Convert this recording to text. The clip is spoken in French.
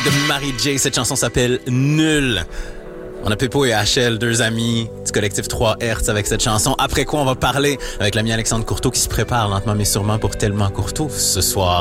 de Mary J. Cette chanson s'appelle Nul. On a Peppo et HL, deux amis du collectif 3 Hertz avec cette chanson. Après quoi, on va parler avec l'ami Alexandre Courteau qui se prépare lentement mais sûrement pour Tellement Courteau ce soir.